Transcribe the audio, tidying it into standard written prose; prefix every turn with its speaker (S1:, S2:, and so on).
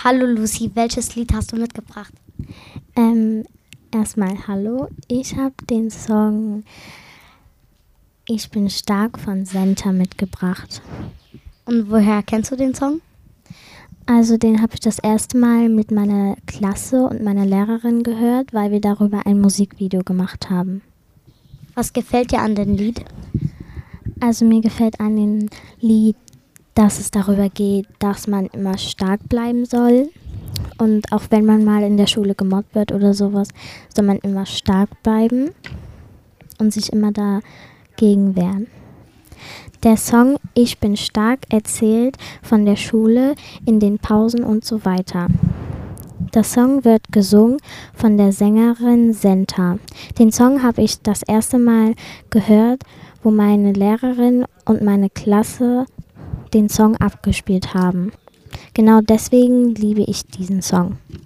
S1: Hallo Lucy, welches Lied hast du mitgebracht?
S2: Erstmal hallo. Ich habe den Song Ich bin stark von Senta mitgebracht.
S1: Und woher kennst du den Song?
S2: Also den habe ich das erste Mal mit meiner Klasse und meiner Lehrerin gehört, weil wir darüber ein Musikvideo gemacht haben.
S1: Was gefällt dir an dem Lied?
S2: Also mir gefällt an dem Lied, dass es darüber geht, dass man immer stark bleiben soll. Und auch wenn man mal in der Schule gemobbt wird oder sowas, soll man immer stark bleiben und sich immer dagegen wehren. Der Song Ich bin stark erzählt von der Schule in den Pausen und so weiter. Der Song wird gesungen von der Sängerin Senta. Den Song habe ich das erste Mal gehört, wo meine Lehrerin und meine Klasse den Song abgespielt haben. Genau deswegen liebe ich diesen Song.